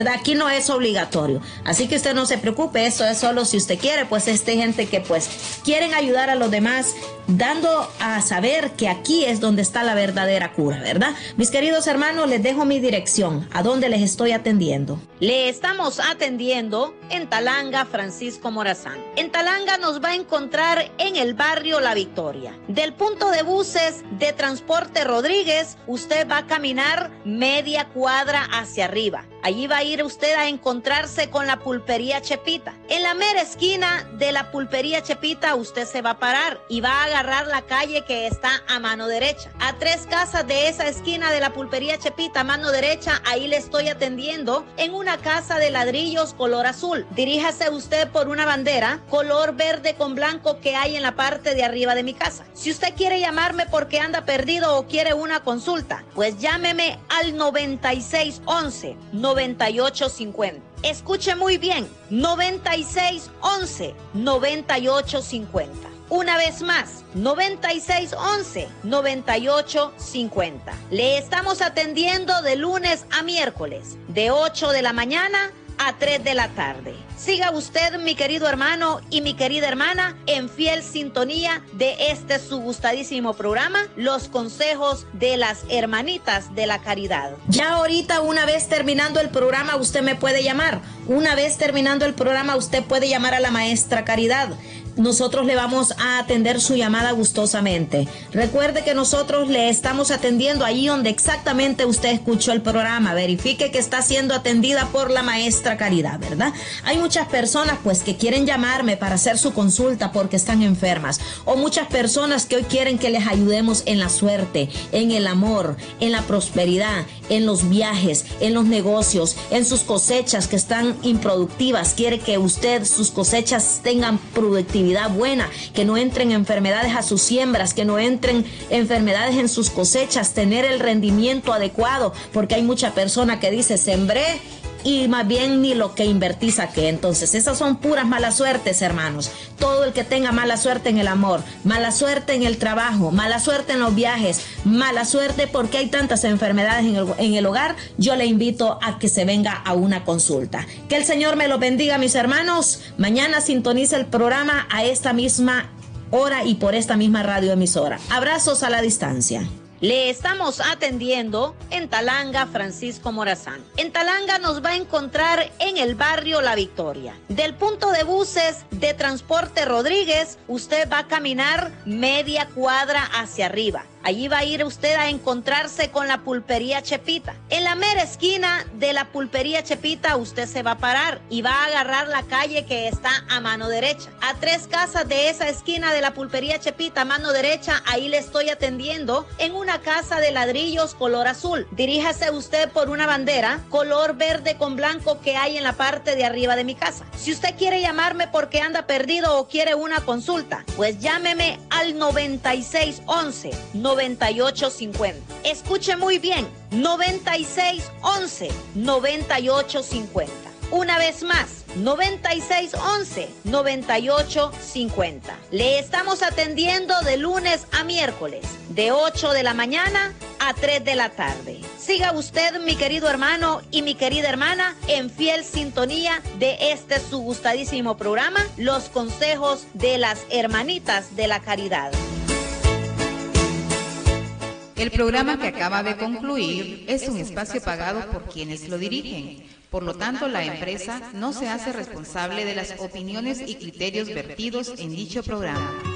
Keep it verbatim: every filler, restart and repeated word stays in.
Aquí no es obligatorio, así que usted no se preocupe, eso es solo si usted quiere, pues este gente que pues quieren ayudar a los demás, dando a saber que aquí es donde está la verdadera cura, ¿verdad? Mis queridos hermanos, les dejo mi dirección, a dónde les estoy atendiendo. Le estamos atendiendo en Talanga, Francisco Morazán. En Talanga nos va a encontrar en el barrio La Victoria. Del punto de buses de Transporte Rodríguez, usted va a caminar media cuadra hacia arriba. Allí va a ir usted a encontrarse con la pulpería Chepita. En la mera esquina de la pulpería Chepita usted se va a parar y va a agarrar la calle que está a mano derecha. A tres casas de esa esquina de la pulpería Chepita a mano derecha, ahí le estoy atendiendo en una casa de ladrillos color azul. Diríjase usted por una bandera color verde con blanco que hay en la parte de arriba de mi casa. Si usted quiere llamarme porque anda perdido o quiere una consulta, pues llámeme al noventa y seis once, noventa y ocho cincuenta. Escuche muy bien, noventa y seis once, noventa y ocho cincuenta. Una vez más, noventa y seis once, noventa y ocho cincuenta. Le estamos atendiendo de lunes a miércoles, de ocho de la mañana a tres de la tarde. Siga usted, mi querido hermano y mi querida hermana, en fiel sintonía de este su gustadísimo programa, Los Consejos de las Hermanitas de la Caridad. Ya ahorita, una vez terminando el programa, usted me puede llamar. Una vez terminando el programa, usted puede llamar a la maestra Caridad. Nosotros le vamos a atender su llamada gustosamente. Recuerde que nosotros le estamos atendiendo ahí donde exactamente usted escuchó el programa. Verifique que está siendo atendida por la maestra Caridad, ¿verdad? Hay muchas personas pues que quieren llamarme para hacer su consulta porque están enfermas, o muchas personas que hoy quieren que les ayudemos en la suerte, en el amor, en la prosperidad, en los viajes, en los negocios, en sus cosechas que están improductivas. Quiere que usted, sus cosechas tengan productividad buena, que no entren enfermedades a sus siembras, que no entren enfermedades en sus cosechas, tener el rendimiento adecuado, porque hay mucha persona que dice sembré y más bien ni lo que invertí saqué. Entonces esas son puras malas suertes, hermanos. Todo el que tenga mala suerte en el amor, mala suerte en el trabajo, mala suerte en los viajes, mala suerte porque hay tantas enfermedades en el, en el hogar, yo le invito a que se venga a una consulta. Que el Señor me lo bendiga, mis hermanos. Mañana sintoniza el programa a esta misma hora y por esta misma radioemisora. Abrazos a la distancia. Le estamos atendiendo en Talanga, Francisco Morazán. En Talanga nos va a encontrar en el barrio La Victoria. Del punto de buses de Transporte Rodríguez, usted va a caminar media cuadra hacia arriba. Allí va a ir usted a encontrarse con la pulpería Chepita. En la mera esquina de la pulpería Chepita usted se va a parar y va a agarrar la calle que está a mano derecha. A tres casas de esa esquina de la pulpería Chepita a mano derecha, ahí le estoy atendiendo en una casa de ladrillos color azul. Diríjase usted por una bandera color verde con blanco que hay en la parte de arriba de mi casa. Si usted quiere llamarme porque anda perdido o quiere una consulta, pues llámeme al noventa y seis once, noventa y ocho cincuenta. Escuche muy bien, noventa y seis once, noventa y ocho cincuenta. Una vez más, noventa y seis once, noventa y ocho cincuenta. Le estamos atendiendo de lunes a miércoles, de ocho de la mañana a tres de la tarde. Siga usted, mi querido hermano y mi querida hermana, en fiel sintonía de este su gustadísimo programa, Los Consejos de las Hermanitas de la Caridad. El programa que acaba de concluir es un espacio pagado por quienes lo dirigen. Por lo tanto, la empresa no se hace responsable de las opiniones y criterios vertidos en dicho programa.